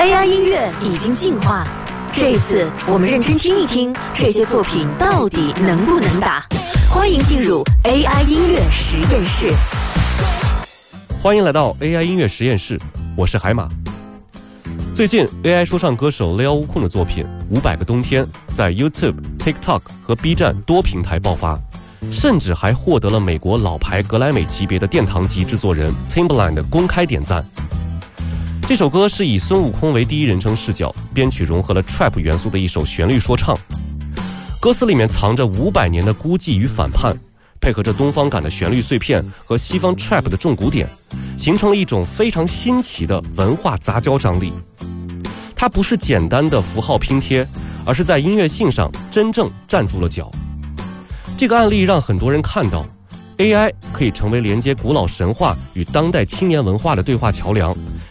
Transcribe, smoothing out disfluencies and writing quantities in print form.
AI 音乐已经进化，这一次我们认真听一听这些作品到底能不能打。欢迎进入 AI 音乐实验室。 欢迎来到 AI 音乐实验室，我是海马。最近 AI 说唱歌手雷奥乌控的作品《500个冬天》在 YouTube、TikTok 和 B 站多平台爆发，甚至还获得了美国老牌格莱美级别的殿堂级制作人 Timbaland 的公开点赞。这首歌是以孙悟空为第一人称视角，编曲融合了 Trap 元素的一首旋律说唱。歌词里面藏着500年的孤寂与反叛，配合着东方感的旋律碎片和西方 Trap 的重鼓点，形成了一种非常新奇的文化杂交张力。它不是简单的符号拼贴，而是在音乐性上真正站住了脚。这个案例让很多人看到 AI 可以成为连接古老神话与当代青年文化的对话桥梁，